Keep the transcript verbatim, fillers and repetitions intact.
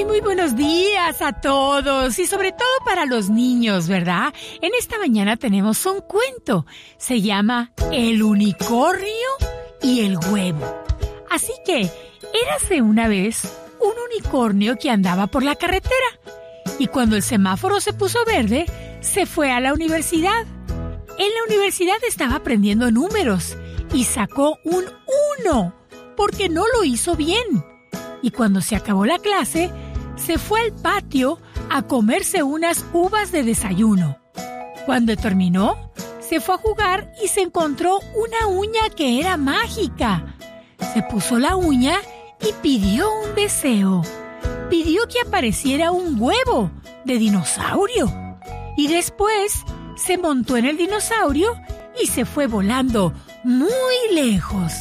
Ay, muy buenos días a todos y sobre todo para los niños, ¿verdad? En esta mañana tenemos un cuento. Se llama El unicornio y el huevo. Así que, érase una vez un unicornio que andaba por la carretera y cuando el semáforo se puso verde, se fue a la universidad. En la universidad estaba aprendiendo números y sacó un uno porque no lo hizo bien. Y cuando se acabó la clase, se fue al patio a comerse unas uvas de desayuno. Cuando terminó, se fue a jugar y se encontró una uña que era mágica. Se puso la uña y pidió un deseo. Pidió que apareciera un huevo de dinosaurio. Y después se montó en el dinosaurio y se fue volando muy lejos.